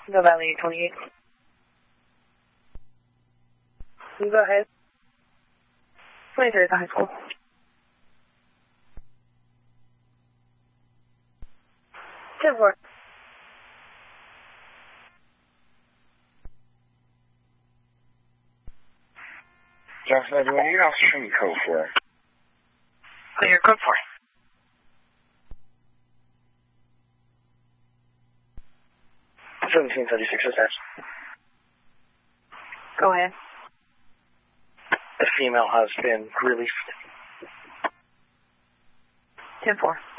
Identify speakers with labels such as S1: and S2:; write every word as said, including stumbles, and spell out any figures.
S1: No Valley eight twenty-eight. You go ahead. twenty-three at the high school. ten four.
S2: Johnson ninety-one, you also show me code for.
S1: Oh, you're code for.
S2: seventeen thirty-six attached.
S1: Go ahead.
S2: The female has been released.
S1: ten four.